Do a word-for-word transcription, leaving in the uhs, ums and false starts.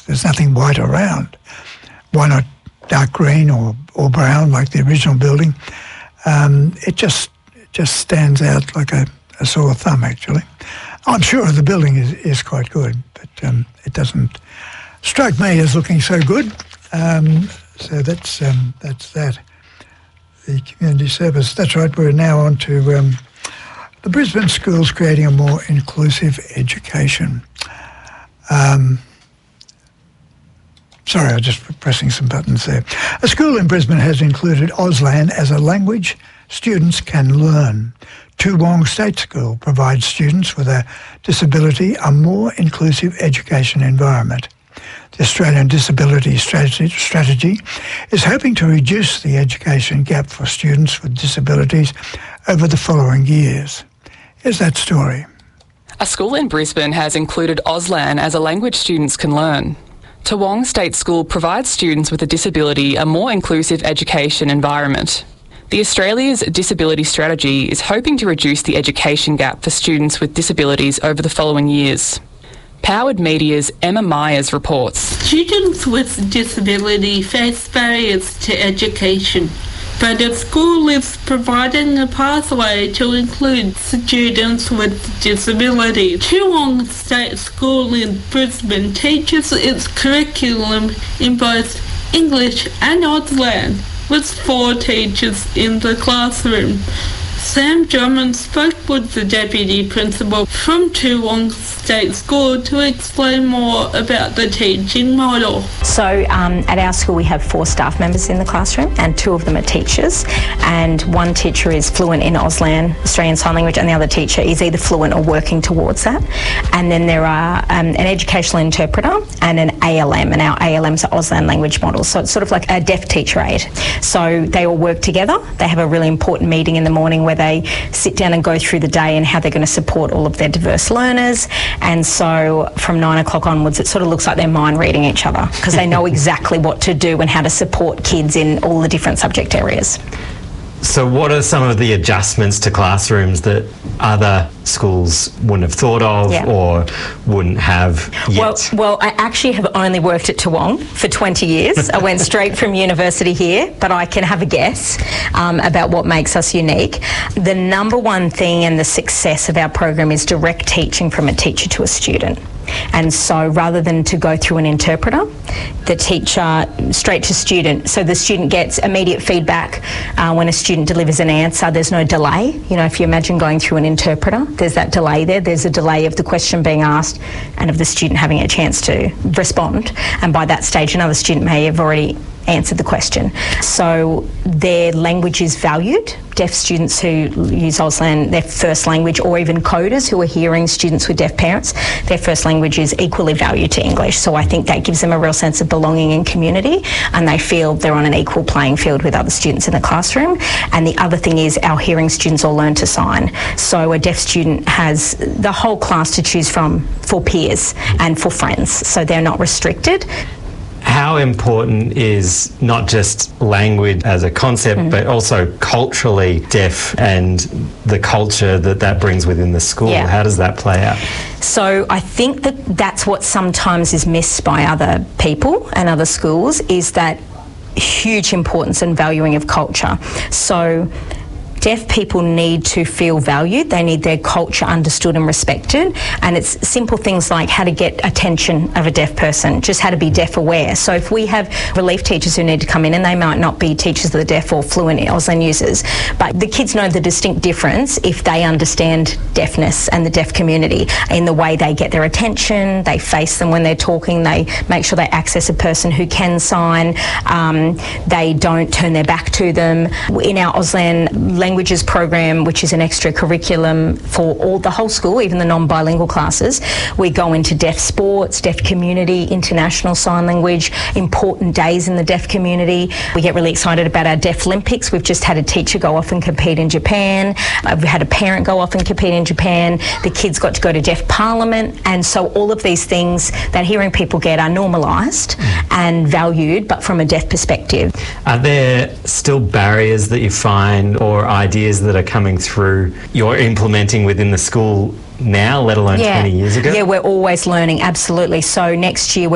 There's nothing white around. Why not dark green or, or brown like the original building? Um, it just it just stands out like a, a sore thumb, actually. I'm sure the building is, is quite good, but um, it doesn't strike me as looking so good. Um, so that's um, that's that. The community service. That's right. We're now on to um, the Brisbane schools creating a more inclusive education. Um, sorry, I was just pressing some buttons there. A school in Brisbane has included Auslan as a language students can learn. Toowong State School provides students with a disability a more inclusive education environment. The Australian Disability Strategy, Strategy is hoping to reduce the education gap for students with disabilities over the following years. Here's that story. A school in Brisbane has included Auslan as a language students can learn. Toowong State School provides students with a disability a more inclusive education environment. The Australia's Disability Strategy is hoping to reduce the education gap for students with disabilities over the following years. Powered Media's Emma Myers reports. Students with disability face barriers to education, but the school is providing a pathway to include students with disabilities. Toowong State School in Brisbane teaches its curriculum in both English and Auslan, with four teachers in the classroom. Sam Drummond spoke with the Deputy Principal from Toowong State School to explain more about the teaching model. So um, at our school we have four staff members in the classroom and two of them are teachers, and one teacher is fluent in Auslan, Australian Sign Language, and the other teacher is either fluent or working towards that. And then there are um, an educational interpreter and an A L M, and our A L M's are Auslan language models, so it's sort of like a deaf teacher aide. So they all work together. They have a really important meeting in the morning where they sit down and go through the day and how they're going to support all of their diverse learners. And so from nine o'clock onwards, it sort of looks like they're mind reading each other because they know exactly what to do and how to support kids in all the different subject areas. So what are some of the adjustments to classrooms that other schools wouldn't have thought of yeah. or wouldn't have yet? Well, well, I actually have only worked at Toowong for twenty years. I went straight from university here, but I can have a guess um, about what makes us unique. The number one thing and the success of our program is direct teaching from a teacher to a student. And so rather than to go through an interpreter, the teacher straight to student. So the student gets immediate feedback uh, when a student delivers an answer. There's no delay. You know, if you imagine going through an interpreter, there's that delay there. There's a delay of the question being asked and of the student having a chance to respond. And by that stage, another student may have already answered the question. So their language is valued. Deaf students who use Auslan, their first language, or even coders who are hearing students with deaf parents, their first language is equally valued to English. So I think that gives them a real sense of belonging and community, and they feel they're on an equal playing field with other students in the classroom. And the other thing is our hearing students all learn to sign. So a deaf student has the whole class to choose from for peers and for friends, so they're not restricted. How important is not just language as a concept, mm. but also culturally deaf and the culture that that brings within the school? Yeah. How does that play out? So I think that that's what sometimes is missed by other people and other schools, is that huge importance and valuing of culture. So deaf people need to feel valued. They need their culture understood and respected. And it's simple things like how to get attention of a deaf person, just how to be deaf aware. So if we have relief teachers who need to come in, and they might not be teachers of the deaf or fluent Auslan users, but the kids know the distinct difference if they understand deafness and the deaf community in the way they get their attention, they face them when they're talking, they make sure they access a person who can sign, um, they don't turn their back to them. In our Auslan Languages program, which is an extra curriculum for all the whole school, even the non-bilingual classes, we go into deaf sports, deaf community, international sign language, important days in the deaf community. We get really excited about our Deaf Olympics. We've just had a teacher go off and compete in Japan. We've had a parent go off and compete in Japan. The kids got to go to Deaf Parliament. And so all of these things that hearing people get are normalised mm. and valued, but from a deaf perspective. Are there still barriers that you find, or ideas that are coming through you're implementing within the school now, let alone yeah. twenty years ago? Yeah, we're always learning, absolutely. So next year we're